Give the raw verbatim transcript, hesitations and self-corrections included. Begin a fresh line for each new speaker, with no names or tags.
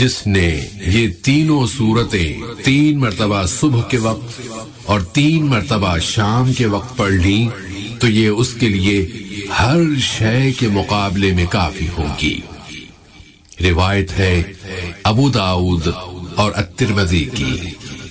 जिसने ये तीनों सूरतें तीन मर्तबा सुबह के वक्त और तीन मर्तबा शाम के वक्त पढ़ ली तो ये उसके लिए हर शय के मुकाबले में काफी होगी। रिवायत है अबू दाऊद और अत-तिरमिज़ी की।